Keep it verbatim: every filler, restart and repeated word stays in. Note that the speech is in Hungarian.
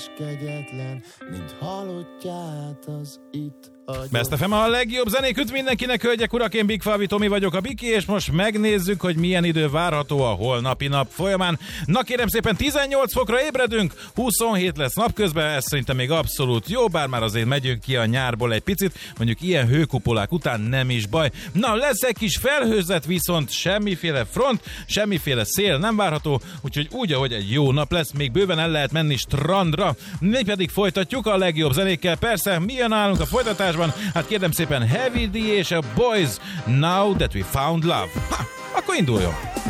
kegyetlen, mint halottját az itt agyat. Best ef em a legjobb zenék üt mindenkinek, hölgyek, urak, én Big Falvi Tomi vagyok, a Biki, és most megnézzük, hogy milyen idő várható a holnapi nap folyamán. Na kérem szépen, tizennyolc fokra ébredünk, huszonhét lesz napközben, ez szerintem még abszolút jó, bár már azért megyünk ki a nyárból egy picit, mondjuk ilyen hőkupolák után nem is baj. Na, lesz egy kis felhőzet, viszont semmiféle front, semmiféle szél nem várható, úgyhogy úgy, ahogy egy jó nap lesz, még bőven el lehet menni strandra. Mi pedig folytatjuk a legjobb zenékkel, persze, mi jön nálunk a folytatásban? Hát kérem szépen, Heavy D és a Boys, Now That We Found Love. Ha, akkor induljon!